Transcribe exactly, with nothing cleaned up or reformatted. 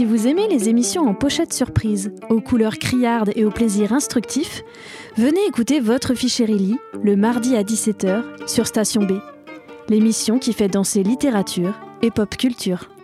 Si vous aimez les émissions en pochette surprise, aux couleurs criardes et au plaisir instructif, venez écouter Votre Fichérie le mardi à dix-sept heures sur Station B. L'émission qui fait danser littérature et pop culture.